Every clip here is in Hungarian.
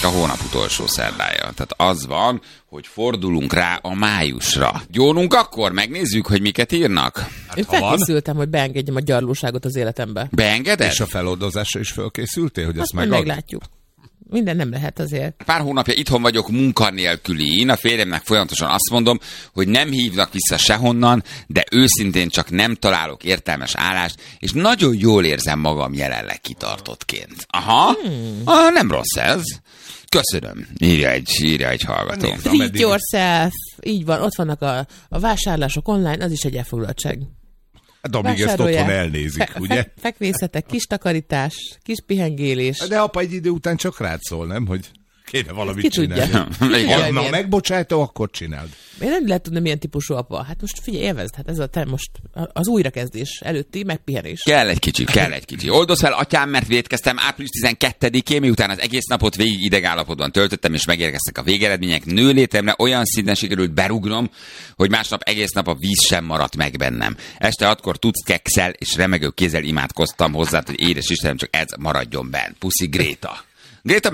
a hónap utolsó szerdája. Tehát az van, hogy fordulunk rá a májusra. Gyónunk akkor, megnézzük, hogy miket írnak. Hát, én felkészültem, hogy beengedjem a gyarlóságot az életembe. Beengeded? És a feloldozásra is felkészültél, hogy ezt meglátjuk. Minden nem lehet azért. Pár hónapja itthon vagyok munkanélküli. Én a férjemnek folyamatosan azt mondom, hogy nem hívnak vissza sehonnan, de őszintén csak nem találok értelmes állást, és nagyon jól érzem magam jelenleg kitartottként. Aha, nem rossz ez. Köszönöm. Írja egy hallgató. Treat yourself. Így van, ott vannak a vásárlások online, az is egy elfoglaltság. Hát amíg ezt otthon elnézik, ugye? Fekvészetek, kis takarítás, kis pihengélés. De apa egy idő után csak rád szól, nem? Hogy kéne valamit csinálni. Ha megbocsájtó, akkor csináld. Én nem lehet tudni, milyen típusú apa. Hát most figyelj, élvezd, hát ez most az újrakezdés előtti megpihenés. Kell egy kicsi. Oldoz fel, atyám, mert vétkeztem április 12-én, miután az egész napot végig idegállapotban töltöttem, és megérkeztek a végeredmények. Nőlétemre olyan szinten sikerült berugnom, hogy másnap egész nap a víz sem maradt meg bennem. Este 6-kor tudsz kekszel, és remegő kézzel imádkoztam hozzá, hogy édes Istenem, csak ez maradjon benn. Puszi Gréta. Gréta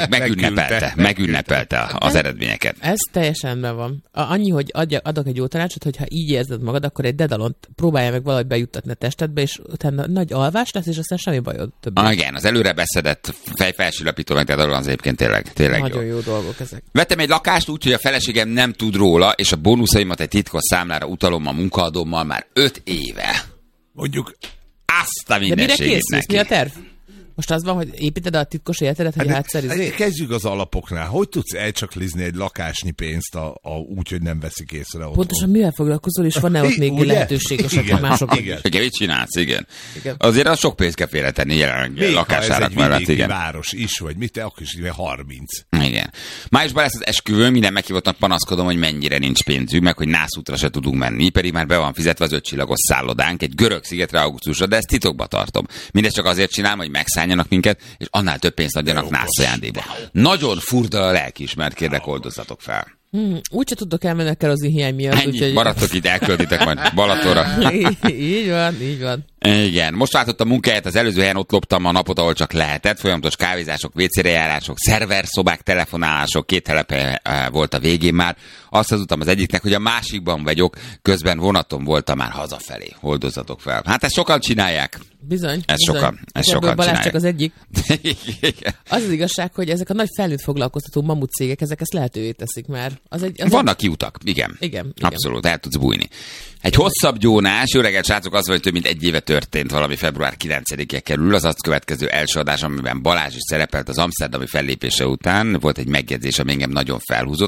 megünnepelte az eredményeket. Ez teljesen rendben van. Annyi, hogy adok egy jó tanácsot, hogy ha így érzed magad, akkor egy dedalont próbálja meg valahogy bejuttatni a testedbe, és utána nagy alvás lesz, és aztán semmi bajod többé. Igen, az előre beszedett fejfelsülapító meg dedalon az egyébként tényleg nagyon jó dolgok ezek. Vettem egy lakást úgy, hogy a feleségem nem tud róla, és a bónuszaimat egy titkos számlára utalom a munkaadómmal már 5 éve. Mondjuk azt a mindenségét neki. Mi a terv? Most az van, hogy építed a titkos életedet, hogy átszerűzzék? Kezdjük az alapoknál. Hogy tudsz elcsaklizni egy lakásnyi pénzt úgy, hogy nem veszik észre otthon? Pontosan mivel foglalkozol, és van-e ott még lehetőség esetleg mások? Igen, mit csinálsz, igen. Azért az sok pénzt kell félretenni jelenleg lakásárak mellett. Igen. Város is, vagy mit, akkor is 30. Igen. Májusban lesz az esküvő, minden meghívottnak panaszkodom, hogy mennyire nincs pénzünk, meg hogy nászútra se tudunk menni, pedig már be van fizetve az 5 csillagos szállodánk egy görög szigetre augusztusra, de ezt titokba tartom. Mindezt csak azért csinálom, hogy megszálljanak minket, és annál több pénzt adjanak nász ajándékba. Nagyon furda a lelkiismert, kérlek, oldozzatok fel. Úgyse tudok elmenni a kerozin hiány miatt. Ennyi, úgyhogy... maradtok itt, elköltitek majd Balatonra. Így van. Igen, most váltottam munkáját, az előző helyen ott loptam a napot, ahol csak lehetett. Folyamatos kávézások, WC-re járások, szerverszobák, telefonálások, 2 telepe volt a végén már. Azt hazudtam az egyiknek, hogy a másikban vagyok, közben vonaton voltam már hazafelé. Oldozzatok fel. Hát ezt sokan csinálják. Bizony. Ezt sokan csinálják. Csak az egyik. Az az igazság, hogy ezek a nagy felnőtt foglalkoztató mamut cégek, ezek ezt lehetővé teszik már. Vannak kiutak, igen. Abszolút, el tudsz bújni. Egy hosszabb gyónás, jó reggelt, srácok, az, hogy több mint 1 éve történt, valami február 9-e kerül, az azt következő első adás, amiben Balázs is szerepelt az amszterdami fellépése után. Volt egy megjegyzés, ami engem nagyon felhúzott.